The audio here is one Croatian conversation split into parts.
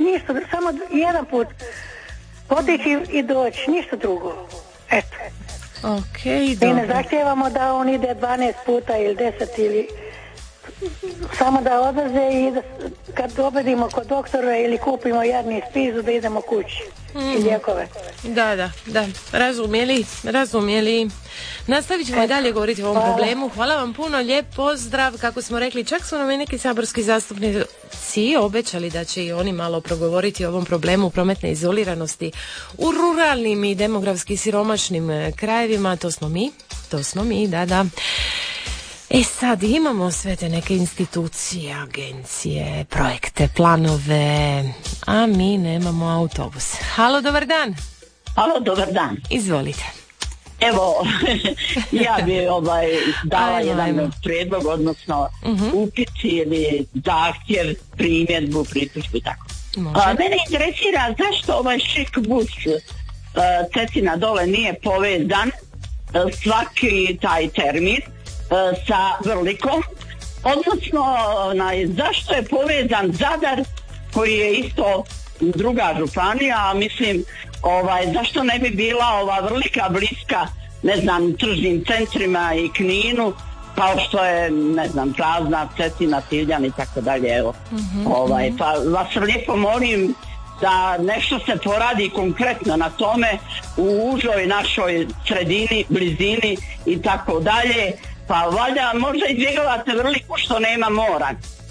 ništa, samo jedan put otići i doći, ništa drugo. Eto. Ok, mi ne zahtijevamo da on ide 12 puta ili 10 ili samo da odlaze i da, kad dobedimo kod doktora ili kupimo jadni spizu da idemo kući i lijekove. Da, razumjeli. Nastavit ćemo i dalje govoriti o ovom problemu. Hvala vam puno, lijep pozdrav. Kako smo rekli, čak su nam i neki saborski zastupnici obećali da će i oni malo progovoriti o ovom problemu prometne izoliranosti u ruralnim i demografski siromašnim krajevima. To smo mi, da. E sad, imamo sve te neke institucije, agencije, projekte, planove, a mi nemamo autobus. Halo, dobar dan. Halo, dobar dan. Izvolite. Evo, ja bi dala jedan prijedlog, odnosno upit ili zahtjev, primjedbu, pritužbu i tako. Mene interesira zašto ovaj šik bus Cetina dole nije povezan svaki taj termin sa Vrlikom, odnosno zašto je povezan Zadar koji je isto druga županija, a mislim zašto ne bi bila ova Vrlika bliska, ne znam, tržnim centrima i Kninu, kao što je, ne znam, Prazna, Cetina, Tiljan i tako dalje, evo. Pa vas lijepo molim da nešto se poradi konkretno na tome u užoj našoj sredini, blizini i tako dalje. Pa valjda možda izbjegavate Vrliku što nema mora.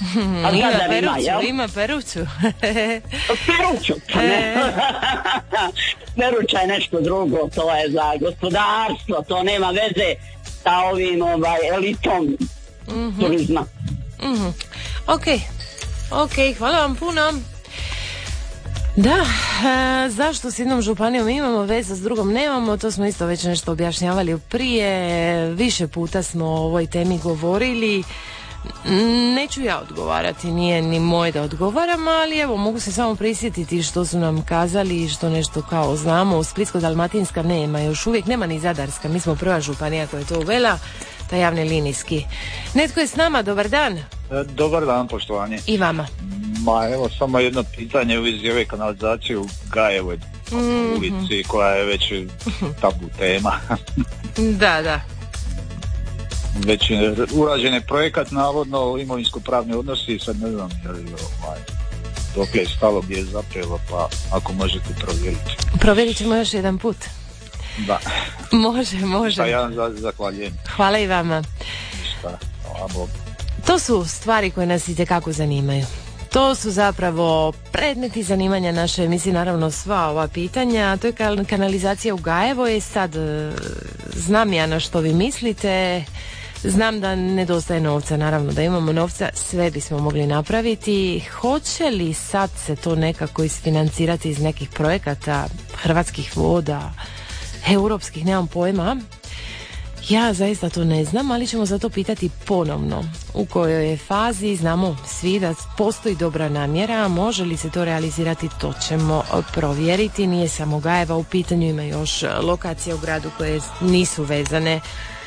Ima Peruću. Peruću, ne. Peruća je nešto drugo, to je za gospodarstvo, to nema veze sa ovim elitom turizma. Ok, hvala vam puno. Da, zašto s jednom županijom imamo veze, s drugom nemamo, to smo isto već nešto objašnjavali prije, više puta smo o ovoj temi govorili. Neću ja odgovarati, nije ni moje da odgovaram, ali evo, mogu se samo prisjetiti što su nam kazali i što nešto kao znamo. Splitsko-dalmatinska nema, još uvijek nema ni Zadarska, mi smo prva županija koja je to uvela, taj javni linijski. Netko je s nama, dobar dan. Dobar dan, poštovanje. I vama. Ma evo, samo jedno pitanje u vezi ove kanalizacije u Gajevoj ulici koja je već tabu tema. Da. Već je urađen je projekat, navodno imovinsko-pravni odnosi, sad ne znam dok je stalo, gdje je zapelo, pa ako možete provjeriti. Provjerit ćemo još jedan put. Da. Može. Pa ja zahvaljujem. Hvala i vama. Hvala Bog. To su stvari koje nas itekako zanimaju. To su zapravo predmeti zanimanja naše emisije, naravno sva ova pitanja. To je kanalizacija u Gajevoj. Sad znam ja na što vi mislite. Znam da nedostaje novca, naravno da imamo novca, sve bismo mogli napraviti. Hoće li sad se to nekako isfinancirati iz nekih projekata Hrvatskih voda, europskih, nemam pojma. Ja zaista to ne znam, ali ćemo zato pitati ponovno u kojoj je fazi. Znamo svi da postoji dobra namjera, može li se to realizirati, to ćemo provjeriti. Nije samo Gajeva u pitanju, ima još lokacija u gradu koje nisu vezane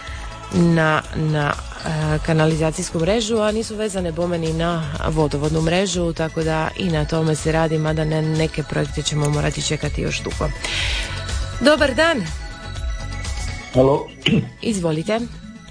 na kanalizacijsku mrežu, a nisu vezane bome ni na vodovodnu mrežu, tako da i na tome se radi, mada na neke projekte ćemo morati čekati još dugo. Dobar dan. Halo. Izvolite.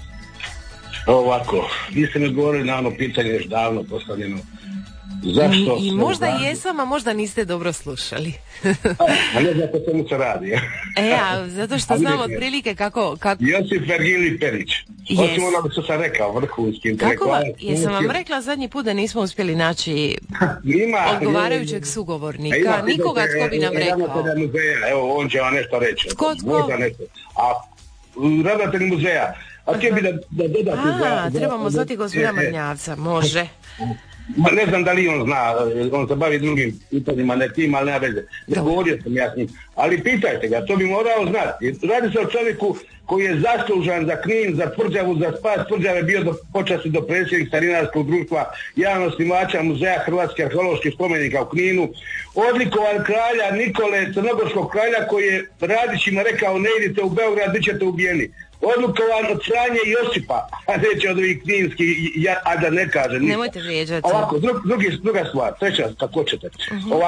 Ovako, vi ste mi govorili na ono pitanje još davno postavljeno. Zašto? I možda jesam, a možda niste dobro slušali. A ne zato čemu se radi. Zato što znam otprilike kako... Josip Vergili Perić. Osim ono što sam rekao, vrhunski intelektualac. Jesam vam rekla zadnji put da nismo uspjeli naći odgovarajućeg sugovornika, nikoga tko bi nam rekao. Ravnatelj muzeja, evo on će vam nešto reći. Tko? A ravnatelj muzeja. A htio bi da dodati... trebamo zvati gospodina Mrnjavca, može. Ma ne znam da li on zna, on se bavi drugim pitanjima, ne tim, ali nema veze. Govorio sam ja s njim. Ali pitajte ga, to bi morao znati. Radi se o čovjeku koji je zaslužan za Knin, za tvrđavu, za spas tvrđave, bio počasni dopredsjednik Starinarskog društva, javnog snimača Muzeja Hrvatskih arheoloških spomenika u Kninu, odlikovan kralja Nikole, crnogorskog kralja, koji je Radićima rekao ne idite u Beograd, bit ćete ubijeni. Odlikovan od Franje Josipa, a neće od ovih kninskih, a da ne kažem. Nemojte vrijeđati. Ovako, druga stvar, treća, kako ćete.